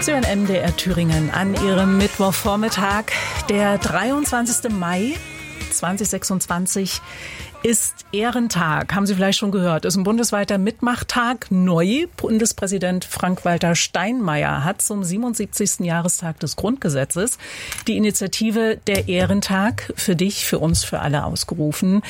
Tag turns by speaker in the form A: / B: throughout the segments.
A: Sie hören MDR Thüringen an Ihrem Mittwochvormittag. Der 23. Mai 2026 ist Ehrentag. Haben Sie vielleicht schon gehört. Ist ein bundesweiter Mitmachtag. Neu. Bundespräsident Frank-Walter Steinmeier hat zum 77. Jahrestag des Grundgesetzes die Initiative Der Ehrentag für dich, für uns, für alle ausgerufen.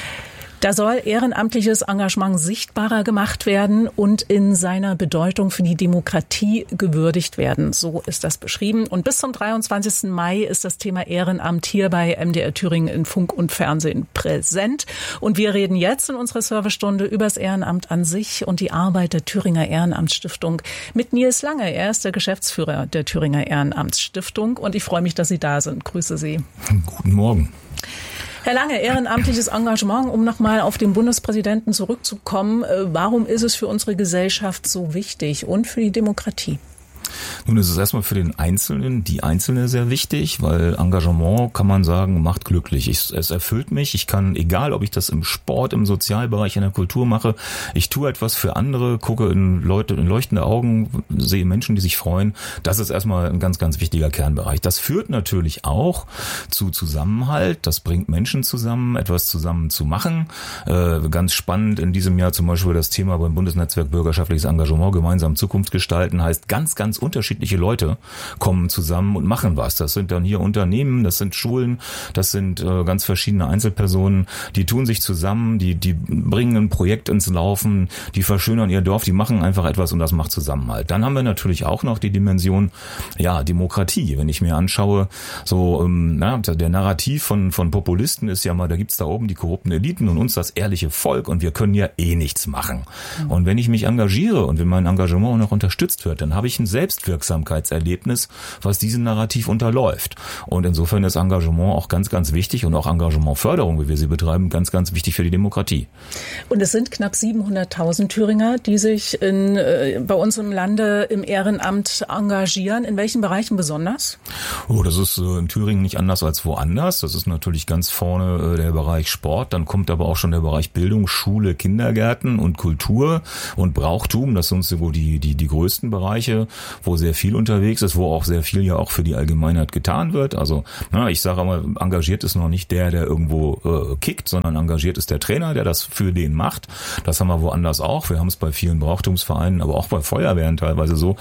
A: Da soll ehrenamtliches Engagement sichtbarer gemacht werden und in seiner Bedeutung für die Demokratie gewürdigt werden. So ist das beschrieben. Und bis zum 23. Mai ist das Thema Ehrenamt hier bei MDR Thüringen in Funk und Fernsehen präsent. Und wir reden jetzt in unserer Servicestunde über das Ehrenamt an sich und die Arbeit der Thüringer Ehrenamtsstiftung mit Nils Lange. Er ist der Geschäftsführer der Thüringer Ehrenamtsstiftung. Und ich freue mich, dass Sie da sind. Grüße Sie.
B: Guten Morgen.
A: Herr Lange, ehrenamtliches Engagement, um nochmal auf den Bundespräsidenten zurückzukommen. Warum ist es für unsere Gesellschaft so wichtig und für die Demokratie?
B: Nun, es ist erstmal für den Einzelnen, die Einzelne sehr wichtig, weil Engagement, kann man sagen, macht glücklich. Es erfüllt mich. Ich kann, egal ob ich das im Sport, im Sozialbereich, in der Kultur mache, ich tue etwas für andere, gucke in leuchtende Augen, sehe Menschen, die sich freuen. Das ist erstmal ein ganz, ganz wichtiger Kernbereich. Das führt natürlich auch zu Zusammenhalt. Das bringt Menschen zusammen, etwas zusammen zu machen. Ganz spannend in diesem Jahr zum Beispiel das Thema beim Bundesnetzwerk Bürgerschaftliches Engagement, gemeinsam Zukunft gestalten, heißt ganz, ganz unterschiedliche Leute kommen zusammen und machen was. Das sind dann hier Unternehmen, das sind Schulen, das sind ganz verschiedene Einzelpersonen, die tun sich zusammen, die bringen ein Projekt ins Laufen, die verschönern ihr Dorf, die machen einfach etwas und das macht Zusammenhalt. Dann haben wir natürlich auch noch die Dimension, ja, Demokratie. Wenn ich mir anschaue, so der Narrativ von Populisten ist ja mal, da gibt's da oben die korrupten Eliten und uns das ehrliche Volk und wir können ja eh nichts machen. Und wenn ich mich engagiere und wenn mein Engagement noch unterstützt wird, dann habe ich ein Selbstwirksamkeitserlebnis, was diesem Narrativ unterläuft. Und insofern ist Engagement auch ganz, ganz wichtig und auch Engagementförderung, wie wir sie betreiben, ganz, ganz wichtig für die Demokratie.
A: Und es sind knapp 700.000 Thüringer, die sich bei uns im Lande im Ehrenamt engagieren. In welchen Bereichen besonders?
B: Oh, das ist in Thüringen nicht anders als woanders. Das ist natürlich ganz vorne der Bereich Sport. Dann kommt aber auch schon der Bereich Bildung, Schule, Kindergärten und Kultur und Brauchtum. Das sind so die größten Bereiche, wo sehr viel unterwegs ist, wo auch sehr viel ja auch für die Allgemeinheit getan wird. Also ich sage immer, engagiert ist noch nicht der irgendwo kickt, sondern engagiert ist der Trainer, der das für den macht. Das haben wir woanders auch. Wir haben es bei vielen Brauchtumsvereinen, aber auch bei Feuerwehren teilweise so,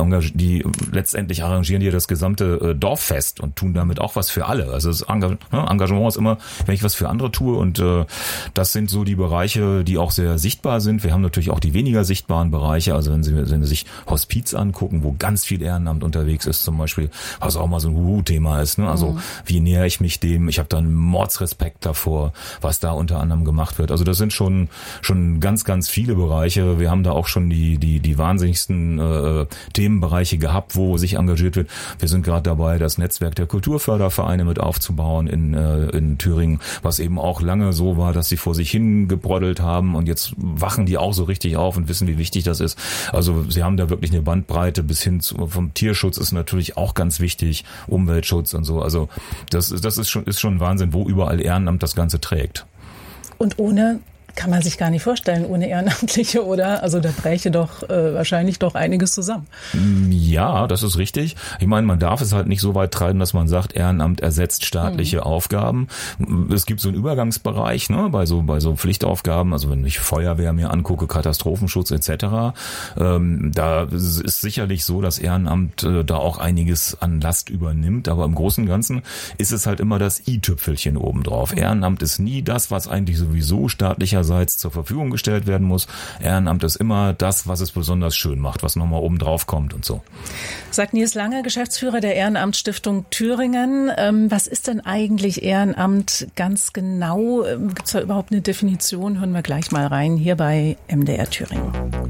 B: die letztendlich arrangieren hier das gesamte Dorffest und tun damit auch was für alle. Also das Engagement ist immer, wenn ich was für andere tue und das sind so die Bereiche, die auch sehr sichtbar sind. Wir haben natürlich auch die weniger sichtbaren Bereiche, also wenn Sie sich Hospiz angucken, wo ganz viel Ehrenamt unterwegs ist zum Beispiel, was auch mal so ein Thema ist. Ne? Also wie nähere ich mich dem? Ich habe da einen Mordsrespekt davor, was da unter anderem gemacht wird. Also das sind schon ganz, ganz viele Bereiche. Wir haben da auch schon die wahnsinnigsten Themenbereiche gehabt, wo sich engagiert wird. Wir sind gerade dabei, das Netzwerk der Kulturfördervereine mit aufzubauen in Thüringen, was eben auch lange so war, dass sie vor sich hin gebroddelt haben und jetzt wachen die auch so richtig auf und wissen, wie wichtig das ist. Also sie haben da wirklich eine Bandbreite bis hin vom Tierschutz ist natürlich auch ganz wichtig, Umweltschutz und so. Also das ist schon Wahnsinn, wo überall Ehrenamt das Ganze trägt.
A: Und ohne kann man sich gar nicht vorstellen, ohne Ehrenamtliche, oder? Also da bräche doch wahrscheinlich doch einiges zusammen.
B: Ja, das ist richtig. Ich meine, man darf es halt nicht so weit treiben, dass man sagt, Ehrenamt ersetzt staatliche Aufgaben. Es gibt so einen Übergangsbereich, ne, bei so Pflichtaufgaben, also wenn ich Feuerwehr mir angucke, Katastrophenschutz etc., da ist sicherlich so, dass Ehrenamt da auch einiges an Last übernimmt, aber im Großen und Ganzen ist es halt immer das i-Tüpfelchen obendrauf. Ehrenamt ist nie das, was eigentlich sowieso staatlicherseits zur Verfügung gestellt werden muss. Ehrenamt ist immer das, was es besonders schön macht, was nochmal oben drauf kommt und so.
A: Sagt Nils Lange, Geschäftsführer der Ehrenamtsstiftung Thüringen. Was ist denn eigentlich Ehrenamt ganz genau? Gibt es da überhaupt eine Definition? Hören wir gleich mal rein hier bei MDR Thüringen.